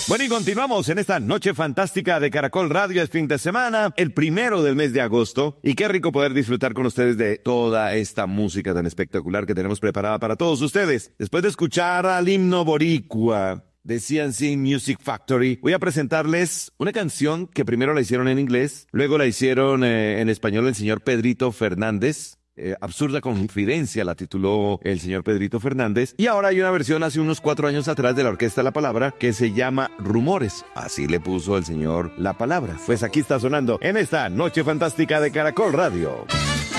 Bueno, y continuamos en esta noche fantástica de Caracol Radio. Es fin de semana, el 1 del mes de agosto. Y qué rico poder disfrutar con ustedes de toda esta música tan espectacular que tenemos preparada para todos ustedes. Después de escuchar al himno boricua de CNC Music Factory, voy a presentarles una canción que primero la hicieron en inglés, luego la hicieron en español el señor Pedrito Fernández. Absurda Confidencia la tituló el señor Pedrito Fernández, y ahora hay una versión hace unos 4 años atrás de la Orquesta La Palabra que se llama Rumores. Así le puso el señor La Palabra. Pues aquí está sonando en esta noche fantástica de Caracol Radio.